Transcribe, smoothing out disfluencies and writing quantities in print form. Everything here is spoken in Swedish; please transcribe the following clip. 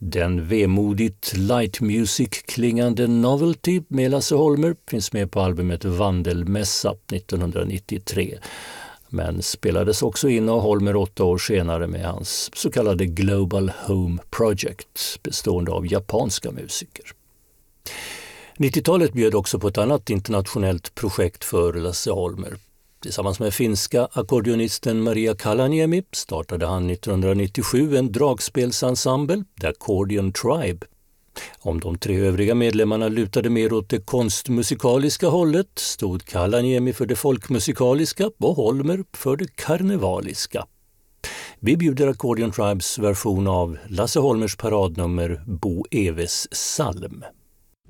Den vemodigt light music-klingande Novelty med Lasse Holmer finns med på albumet Vandelmässa 1993. Men spelades också in av Holmer 8 år senare med hans så kallade Global Home Project bestående av japanska musiker. 90-talet bjöd också på ett annat internationellt projekt för Lasse Holmer. Tillsammans med finska ackordionisten Maria Kalaniemi startade han 1997 en dragspelsensemble, The Accordion Tribe. Om de 3 övriga medlemmarna lutade mer åt det konstmusikaliska hållet stod Kalaniemi för det folkmusikaliska och Holmer för det karnevaliska. Vi bjuder Accordion Tribes version av Lasse Holmers paradnummer Bo Eves psalm.